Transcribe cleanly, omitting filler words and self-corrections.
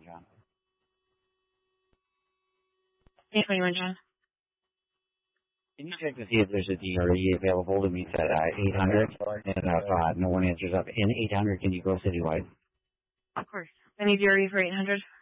John. 821, John. Can you check to see if there's a DRE available to meet that 800? And if no one answers up in 800, can you go citywide? Of course. Any DRE for 800?